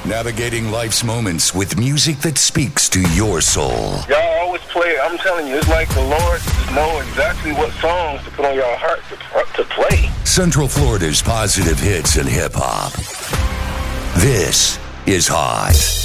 Navigating life's moments with music that speaks to your soul. Y'all always play it. I'm telling you, it's like the Lord just know exactly what songs to put on your heart to play. Central Florida's positive hits and hip-hop. This is Hot.